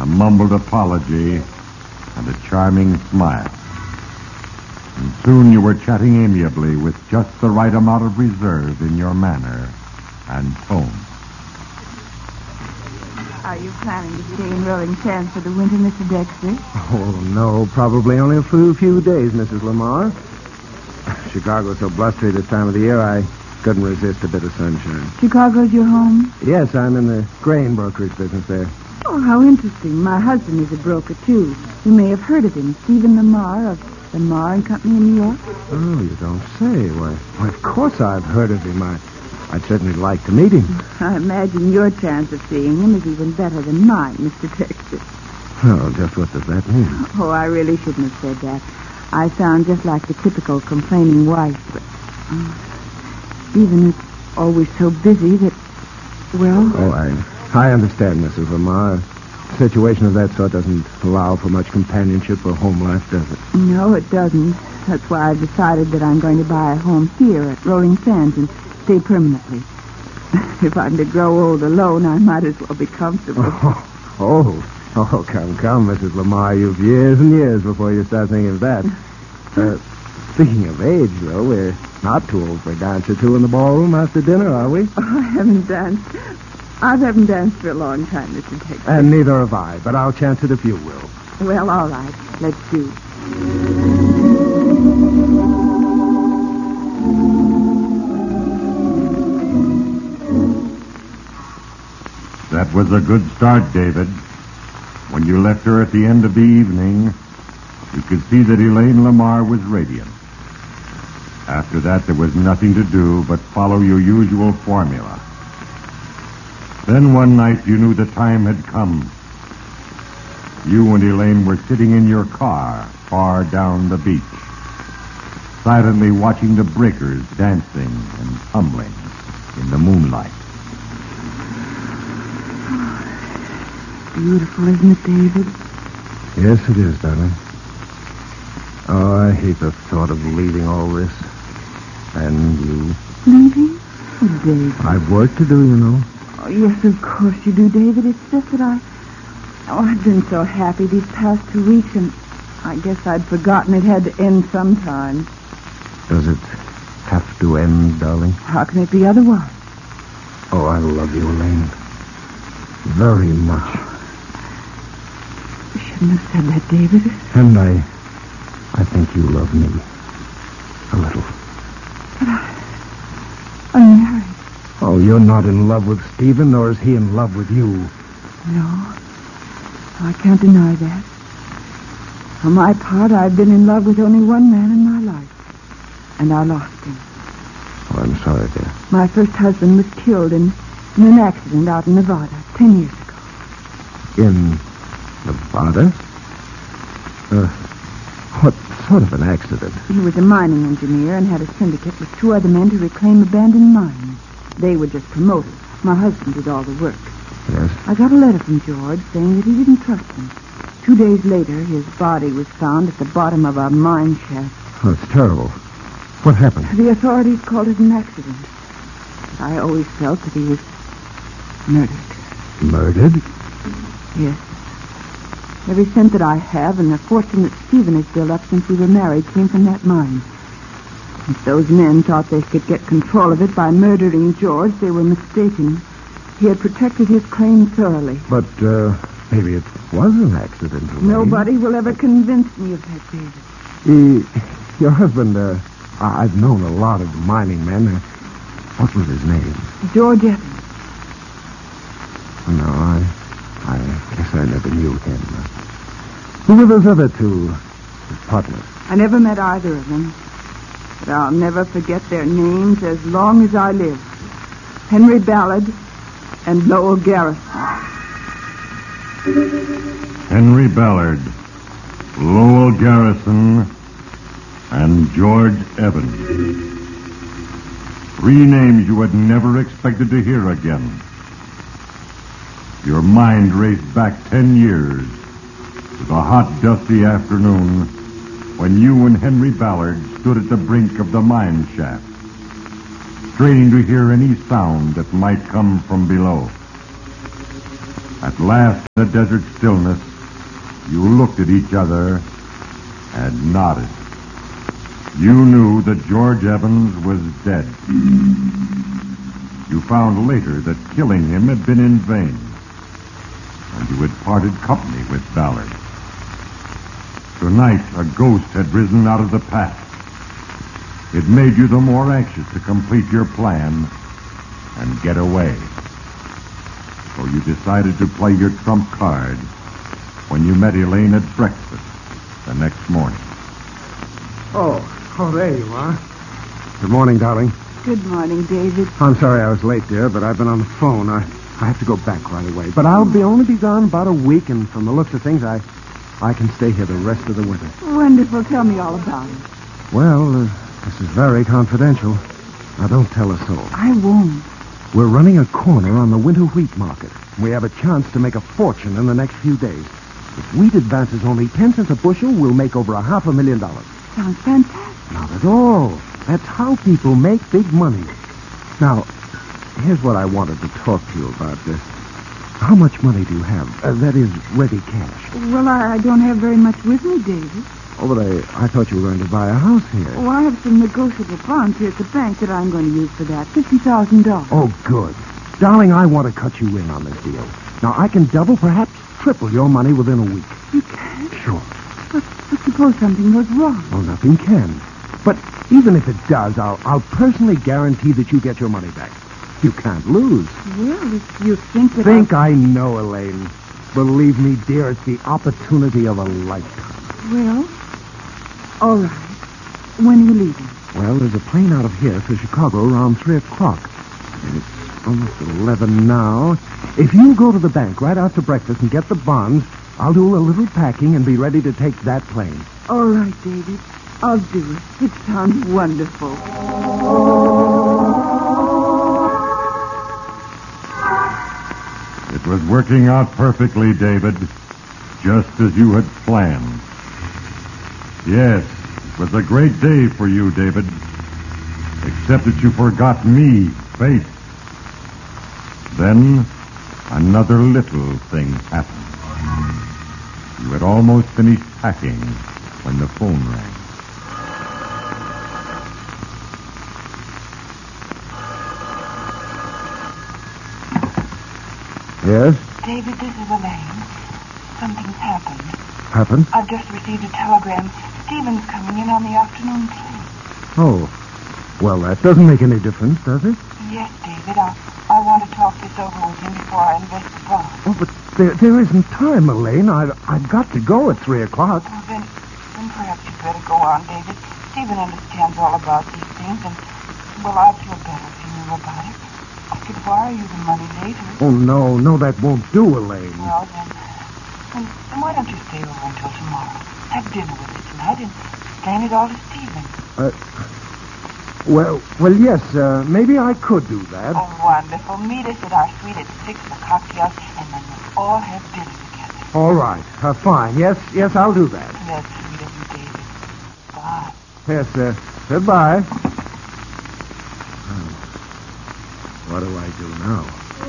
mumbled apology, and a charming smile. And soon you were chatting amiably with just the right amount of reserve in your manner and tone. Are you planning to stay in Rolling Sands for the winter, Mr. Dexter? Oh, no, probably only a few days, Mrs. Lamar. Chicago's so blustery this time of the year, I couldn't resist a bit of sunshine. Chicago's your home? Yes, I'm in the grain brokerage business there. Oh, how interesting. My husband is a broker, too. You may have heard of him, Stephen Lamar of Lamar and Company in New York. Oh, you don't say. Why, of course I've heard of him. I'd certainly like to meet him. I imagine your chance of seeing him is even better than mine, Mr. Dexter. Oh, just what does that mean? Oh, I really shouldn't have said that. I sound just like the typical complaining wife, but Stephen is always so busy that, well... Oh, I understand, Mrs. Lamar. A situation of that sort doesn't allow for much companionship or home life, does it? No, it doesn't. That's why I've decided that I'm going to buy a home here at Rolling Sands and stay permanently. If I'm to grow old alone, I might as well be comfortable. Oh, come, Mrs. Lamar. You've years and years before you start thinking of that. Speaking of age, though, we're not too old for a dance or two in the ballroom after dinner, are we? Oh, I haven't danced. I haven't danced for a long time, Mr. Dexter. And neither have I, but I'll chance it if you will. Well, all right. Let's do. That was a good start, David. When you left her at the end of the evening, you could see that Elaine Lamar was radiant. After that, there was nothing to do but follow your usual formula. Then one night, you knew the time had come. You and Elaine were sitting in your car far down the beach, silently watching the breakers dancing and tumbling in the moonlight. Beautiful, isn't it, David? Yes, it is, darling. Oh, I hate the thought of leaving all this. And you. Leaving? Oh, David. I've work to do, you know. Oh, yes, of course you do, David. It's just that I've been so happy these past 2 weeks, and I guess I'd forgotten it had to end sometime. Does it have to end, darling? How can it be otherwise? Oh, I love you, Elaine. Very much. You shouldn't have said that, David. And I think you love me. A little. But I'm married. Oh, you're not in love with Stephen, nor is he in love with you. No. I can't deny that. For my part, I've been in love with only one man in my life. And I lost him. Oh, I'm sorry, dear. My first husband was killed in an accident out in Nevada 10 years ago. In Nevada? What sort of an accident? He was a mining engineer and had a syndicate with 2 other men to reclaim abandoned mines. They were just promoters. My husband did all the work. Yes? I got a letter from George saying that he didn't trust him. 2 days later, his body was found at the bottom of a mine shaft. Oh, it's terrible. What happened? The authorities called it an accident. But I always felt that he was murdered. Murdered? Yes. Every cent that I have and the fortune that Stephen has built up since we were married came from that mine. If those men thought they could get control of it by murdering George, they were mistaken. He had protected his claim thoroughly. But, maybe it was an accident. Elaine. Nobody will ever convince me of that, David. Your husband, I've known a lot of mining men. What was his name? George Evans. No, I guess I never knew him. Who were those other 2 his partners? I never met either of them. But I'll never forget their names as long as I live. Henry Ballard and Lowell Garrison. Henry Ballard, Lowell Garrison, and George Evans. 3 names you had never expected to hear again. Your mind raced back 10 years to the hot, dusty afternoon when you and Henry Ballard stood at the brink of the mine shaft, straining to hear any sound that might come from below. At last, in the desert stillness, you looked at each other and nodded. You knew that George Evans was dead. You found later that killing him had been in vain, and you had parted company with Ballard. Tonight, a ghost had risen out of the past. It made you the more anxious to complete your plan and get away. So you decided to play your trump card when you met Elaine at breakfast the next morning. Oh, there you are. Good morning, darling. Good morning, David. I'm sorry I was late, dear, but I've been on the phone. I have to go back right away. But I'll only be gone about a week, and from the looks of things, I can stay here the rest of the winter. Wonderful. Tell me all about it. Well, this is very confidential. Now, don't tell a soul. I won't. We're running a corner on the winter wheat market. We have a chance to make a fortune in the next few days. If wheat advances only 10 cents a bushel, we'll make over $500,000. Sounds fantastic. Not at all. That's how people make big money. Now, here's what I wanted to talk to you about. How much money do you have? That is, ready cash. Well, I don't have very much with me, David. Oh, but I thought you were going to buy a house here. Oh, I have some negotiable bonds here at the bank that I'm going to use for that. $50,000. Oh, good. Darling, I want to cut you in on this deal. Now, I can double, perhaps triple your money within a week. You can? Sure. But suppose something goes wrong. Oh, nothing can. But even if it does, I'll personally guarantee that you get your money back. You can't lose. Well, if you think that I know, Elaine. Believe me, dear, it's the opportunity of a lifetime. Well, all right. When are you leaving? Well, there's a plane out of here for Chicago around 3 o'clock. And it's almost 11 now. If you go to the bank right after breakfast and get the bonds, I'll do a little packing and be ready to take that plane. All right, David. I'll do it. It sounds wonderful. It was working out perfectly, David, just as you had planned. Yes, it was a great day for you, David, except that you forgot me, Faith. Then another little thing happened. You had almost finished packing when the phone rang. Yes? David, this is Elaine. Something's happened. Happened? I've just received a telegram. Stephen's coming in on the afternoon train. Oh. Well, that doesn't make any difference, does it? Yes, David. I want to talk this over with him before I invest the bond. Oh, but there isn't time, Elaine. I've got to go at 3 o'clock. Well, then perhaps you'd better go on, David. Stephen understands all about these things, and, well, I'd feel better if you knew about it. I could wire you the money later. Oh, no, that won't do, Elaine. Well, then why don't you stay over until tomorrow? Have dinner with us tonight and explain it all to Stephen. Well, yes, maybe I could do that. Oh, wonderful. Meet us at our suite at 6 for cocktails, and then we'll all have dinner together. All right. Fine. Yes, I'll do that. That's sweet of you, David. Bye. Yes, goodbye. What do I do now?